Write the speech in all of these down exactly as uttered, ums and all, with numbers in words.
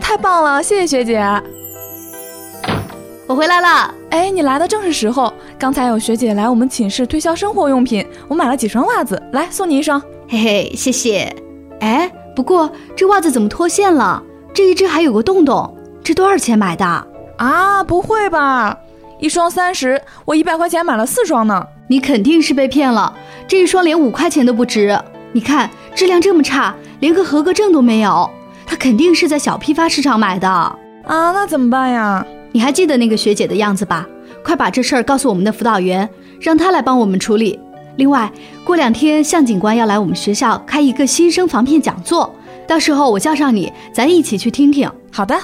太棒了，谢谢学姐。 我回来了。 哎，你来的正是时候，刚才有学姐来我们寝室推销生活用品，我买了几双袜子，来送你一双。 嘿嘿，谢谢。哎，不过这袜子怎么脱线了？这一只还有个洞洞，这多少钱买的？ 啊，不会吧，一双三十，我一百块钱买了四双呢。 你肯定是被骗了，这一双连五块钱都不值。你看质量这么差，连个合格证都没有，他肯定是在小批发市场买的。啊， 那怎么办呀？ 你还记得那个学姐的样子吧？快把这事儿告诉我们的辅导员，让他来帮我们处理。另外，过两天向警官要来我们学校开一个新生防骗讲座，到时候我叫上你，咱一起去听听。 好的。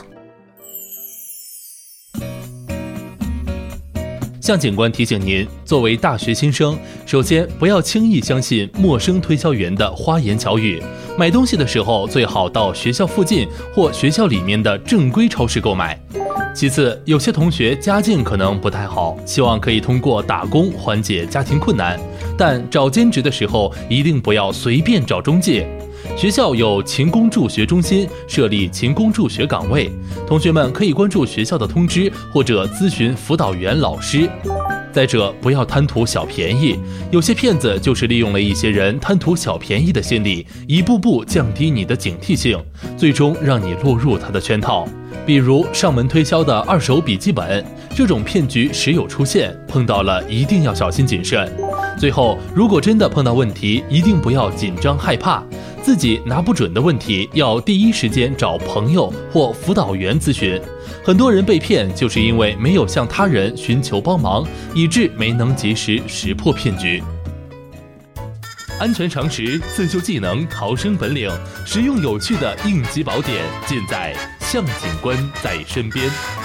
向警官提醒您，作为大学新生，首先不要轻易相信陌生推销员的花言巧语，买东西的时候最好到学校附近或学校里面的正规超市购买。其次，有些同学家境可能不太好，希望可以通过打工缓解家庭困难，但找兼职的时候一定不要随便找中介。学校有勤工助学中心，设立勤工助学岗位，同学们可以关注学校的通知或者咨询辅导员老师。再者，不要贪图小便宜，有些骗子就是利用了一些人贪图小便宜的心理，一步步降低你的警惕性，最终让你落入他的圈套。比如上门推销的二手笔记本，这种骗局时有出现，碰到了一定要小心谨慎。最后，如果真的碰到问题，一定不要紧张害怕，自己拿不准的问题要第一时间找朋友或辅导员咨询。很多人被骗就是因为没有向他人寻求帮忙，以致没能及时识破骗局。安全常识、自救技能、逃生本领，实用有趣的应急宝典，尽在向警官在身边。